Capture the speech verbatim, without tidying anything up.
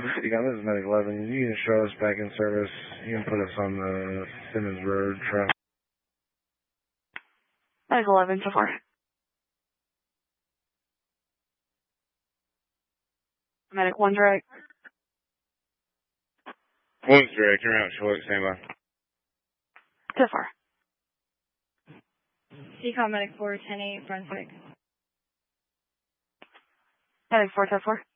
City Gun, this is Medic eleven. You can show us back in service. You can put us on the Simmons Road track. Medic eleven, so far. Medic one direct. One's direct, you're out, short, stand by. So far. C COM Medic four, ten eight, Brunswick. Medic four, so far.